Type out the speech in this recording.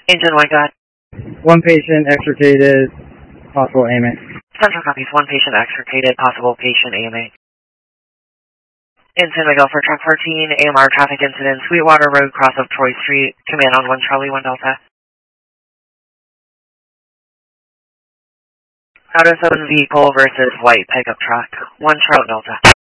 Engine 1, go ahead. One patient extricated, possible AMA. Central copies. One patient extricated, possible patient AMA. San Miguel for truck 14, AMR traffic incident, Sweetwater Road, cross of Troy Street. Command on 1 Charlie 1 Delta. Out of 7 vehicle versus white pickup truck. 1 Charlie Delta.